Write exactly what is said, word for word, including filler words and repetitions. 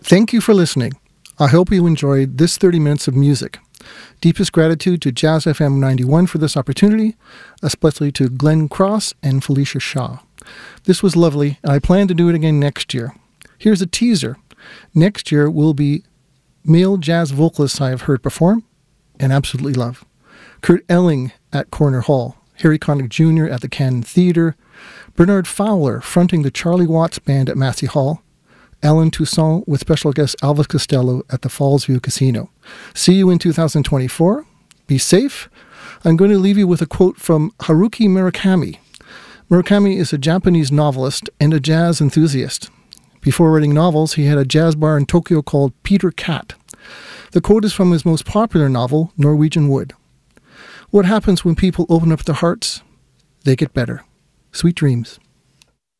Thank you for listening. I hope you enjoyed this thirty minutes of music. Deepest gratitude to Jazz F M ninety-one for this opportunity, especially to Glenn Cross and Felicia Shaw. This was lovely, and I plan to do it again next year. Here's a teaser. Next year will be male jazz vocalists I have heard perform and absolutely love. Kurt Elling at Corner Hall, Harry Connick Junior at the Cannon Theatre, Bernard Fowler fronting the Charlie Watts Band at Massey Hall, Alan Toussaint with special guest Elvis Costello at the Fallsview Casino. See you in two thousand twenty-four. Be safe. I'm going to leave you with a quote from Haruki Murakami. Murakami is a Japanese novelist and a jazz enthusiast. Before writing novels, he had a jazz bar in Tokyo called Peter Cat. The quote is from his most popular novel, Norwegian Wood. What happens when people open up their hearts? They get better. Sweet dreams.